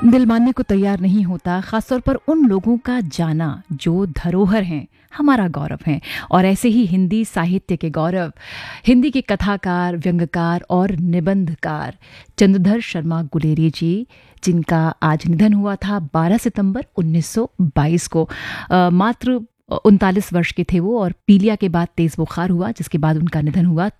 दिल मानने को तैयार नहीं होता, खासतौर पर उन लोगों का जाना जो धरोहर हैं, हमारा गौरव हैं। और ऐसे ही हिंदी साहित्य के गौरव, हिंदी के कथाकार, व्यंग्यकार और निबंधकार चंद्रधर शर्मा गुलेरिया जी, जिनका आज निधन हुआ था 12 सितंबर 1922 को। मात्र 39 वर्ष के थे वो, और पीलिया के बाद तेज बुखार हुआ, जिसके बाद उनका निधन हुआ।